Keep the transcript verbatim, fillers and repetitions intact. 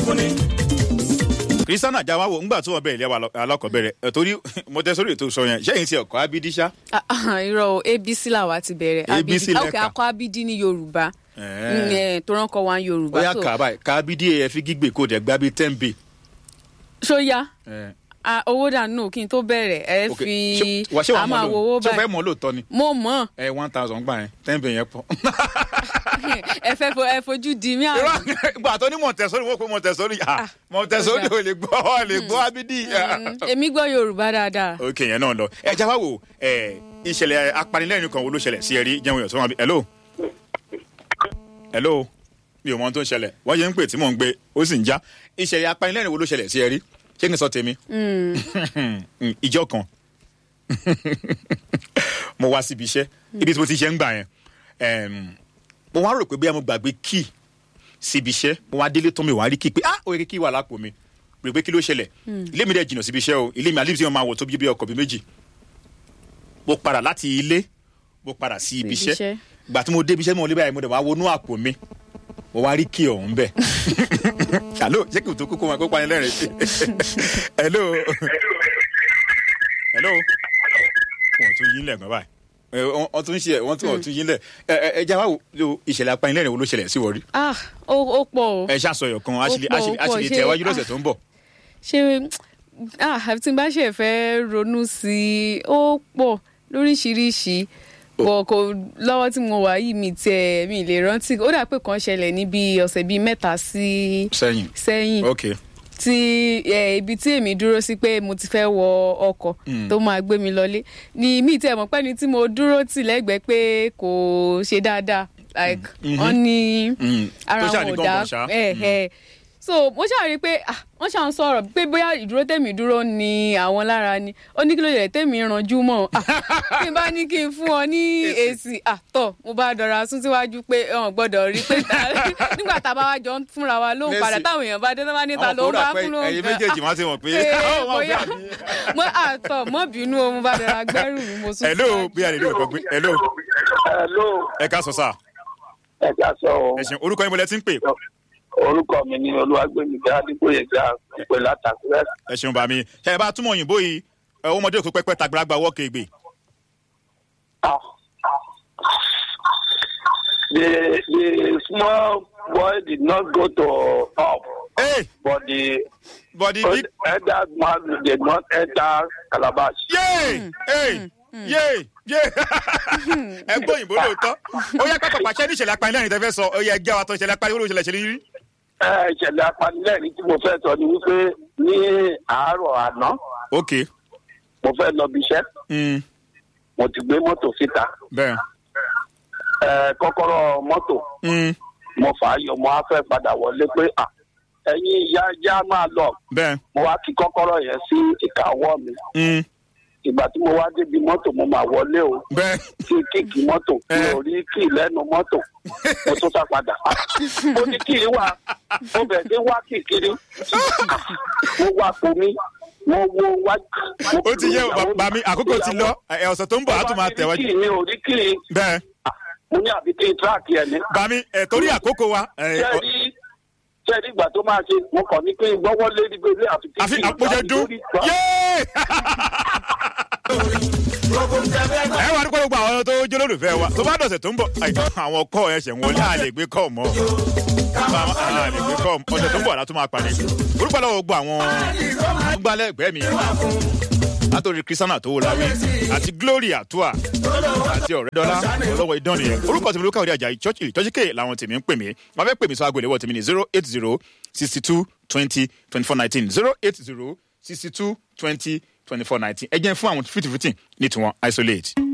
fún ni. Christiana Jawawo ńgbà tí wọ́n bẹ̀rẹ̀ ilé wa alákọ̀ọ́bẹ̀rẹ̀ torí mo tẹ́ sórí ètò sọ yẹn ṣẹ́yìn tí ọkọ̀ abidi ṣá. irọ́ A B C làwa ti bẹ̀rẹ̀ A B C lẹ́ka ok akọ abidi ní Yorùbá tó ránkọ wa ní Yorùbá. ó yà kà báyìí ká abidi ẹ fi gígbè kó dẹ̀ gbá bí ten b. ṣó yá owó dànù kí n tó bẹ̀rẹ̀ ẹ fi a máa wo owó báyìí. ṣé o fẹ́ mọ̀ lóòótọ́ ni. mo mọ̀. ẹ one thousand gbà yẹn ten b yẹn pọ̀. ẹ fẹ́ ẹ fojú di mí àná. gbà tó ní Montessori wọ́n pe Montessori Montessori ò lè gbọ́ ò lè gbọ́ abidi. èmi gbọ́ Yorùbá dáadáa. ok yẹn náà lọ ẹ já wá wò ìṣẹ̀lẹ̀ apanilẹ́rìn kan wo ló ṣẹlẹ̀ sí ẹ rí jẹun yọ̀ sọ́wọ́n bí hello hello mi ò mọ ohun tó ń ṣẹlẹ̀ wọ́n yẹn ń pè tí mò ń gbé ó sì ń já ìṣẹ̀lẹ̀ apanilẹ́rìn wo ló ṣẹlẹ̀ sí ẹ rí ṣé kí n sọ tèmi. ìjọ kan mo wá síbi iṣẹ́ ibi tí mo ti ṣe ń gbà yẹn mo wá rò pé bí mo gbàgbé kíì síbi iṣẹ́ mo wá délé tó mi wá rí kíì pé ah òye kíì wà lápò mi rò pé kí ló ṣẹlẹ̀ ilé mi dẹ̀ jìnnà síbi iṣẹ́ o ilé mi àlébísí wọn máa wọ̀ tó bí ọkọ̀ bí méjì mo padà láti ilé mo padà sí ibi iṣẹ́ gbà tí mo dé ibi iṣẹ́ mo lé báyìí mo dẹ̀ wá wọnú àpò mi mo wá rí kíì ọ̀hún bẹ́ẹ̀ hello ṣé kí n tó kókó máa kó pa yẹn lẹ́rìn hello hello wọ́n tún yín lẹ̀ gan báyìí wọ́n tún ṣe wọ́n tún wọ́n tún yín lẹ̀ ẹ ẹ já wá wo ìṣẹ̀lẹ̀ apanilẹ́rìn wo ló ṣẹlẹ̀ sí wọ́rí. ah ó pọ̀ o. ẹ ṣàṣọyọ̀ kan àṣìlè tẹ̀wájú lọ́sẹ̀ tó ń bọ̀. ṣé ah tí n bá ṣe fẹ́ ronú sí i ó pọ̀ lóríṣiríṣi bọ̀ kò lọ́wọ́ tí mo wà yìí mi tiẹ̀ mi lè rántí ó dà pé kan ṣẹlẹ̀ ní bí ọ̀sẹ̀ bíi mẹ́ta sí sẹ́yìn sẹ́yìn ok tí ibi tí èmi dúró sí pé mo ti fẹ́ wọ ọkọ̀ tó máa gbé mi lọlé ni mi tiẹ̀ mọ̀ pé ni tí mo dúró tì lẹ́gbẹ̀ẹ́ pé kò ṣe dáadáa like wọ́n ní ara wọn ò dá so mo ṣáà rí i pé wọ́n ṣáà ń sọ̀rọ̀ pé bóyá ìdúró tèmi dúró ni àwọn lára ni ó ní kí ló yẹ tèmi ranjú mọ́ kí n bá ní kí n fún ọ ní èsì àtọ̀ mo bá dọ̀ra sún síwájú pé ọ̀hún gbọ́dọ̀ rí pé nígbà tá a bá wá jọ ń fúnra wa lóhùn padà táwọn èèyàn bá dé náà bá níta ló ń bá fún lóhùn ẹ̀yin méjèèjì máa ti mọ̀ pé bóyá mo àtọ̀ mọ́ bínú o mo bá dọ̀ra gbẹ́rù mi mo sún. hello bí a lè rí òkò gbé hello. hello. ẹ ká sọ sáà. ẹ ká sọ o. ẹ ṣeun orúkọ yín mo lẹ ti ń pè. orúkọ mi ni Olúwagbémiga Adébóyèga ìpè látàkùrẹ́. ẹ ṣeun bá mi ṣe ẹ bá túmọ̀ òyìnbó yìí ọmọdé òkú pẹ́pẹ́ tàgbàlagbà wọ́ọ̀kì ègbè. the the small boy did not go to up. Hey. but the but the big elder man did not enter calabash. yay hey yay yay ẹ gbọ́ òyìnbó lóòótọ́ ó yẹ ká pàpà ṣẹ́ ní ìṣẹ̀lẹ̀ apanilẹ́rìn tẹ́ fẹ́ sọ ó yẹ ẹgbẹ́ wa tó ìṣẹ̀lẹ̀ apanilẹ́rìn olóòṣèlẹ̀ ṣẹlẹ̀ rí. ìṣẹ̀lẹ̀ apanilẹ́rìn tí mo fẹ́ sọ ni wípé ní àárọ̀ àná. ok. mo fẹ́ lọ bí iṣẹ́. mo ti gbé mọ́tò síta. bẹ́ẹ̀. kọ́kọ́rọ́ mọ́tò. mo fà á yọ mo á fẹ́ padà wọlé pé ẹ̀yin ìyá ìyá máa lọ. bẹ́ẹ̀. mo wá kí kọ́kọ́rọ́ yẹn sí ìka ọwọ́ mi. ìgbà tí mo wá débi mọ́tò mo máa wọlé o. bẹ́ẹ̀. kí kíkì mọ́tò mi ò rí kí lẹ́nu mọ́tò mo tún sá padà. mo ní kí wá mo bẹ̀ sí wá kìkiri mo wá pò mí mo wo wájú. ó ti yẹ bàbá mi àkókò ti lọ ọ̀sẹ̀ tó ń bọ̀ á tún máa tẹ̀wájú. mi ò rí kí bẹ́ẹ̀. mo ní àbí kí tíráàkì ẹ̀ ní. bàmí torí àkókò wa. sẹ́ẹ̀dì ìgbà tó máa ṣe mo kàn ní pé gbọ́wọ́ lé ní gbélé àfi kí àfi àpòjẹ dún yéé. ẹ wá dúpẹ́ gbogbo àwọn tó jẹ́ olólùfẹ́ wa tó bá dọ̀sẹ̀ tó ń bọ̀ àwọn kọ́ ẹ̀ ṣẹ̀ wọlé à lè gbé kọ́ mọ́ à lè gbé kọ́ ọ̀sẹ̀ tó ń bọ̀ látó máa parí orúkọ lọ́wọ́ gbọ́ àwọn gbálẹ́gbẹ́ mi látòrí Christiana tó wò láwí àti Glory Atua àti Ọ̀rẹ́dọ́lá lọ́wọ́ idán nìyẹn orúkọ tèmi Olúkáòdé Àjàyí churchill churchike làwọn tèmi ń pè mí wọn fẹ́ pè mí sọ aago ìléwọ́ tèmi ní zero eight zero sixty two twenty twenty four nineteen zero eight zero sixty two twenty twenty four nineteen ẹ jẹ́ fún àwọn fifty fifteen ní tiwọn isolate.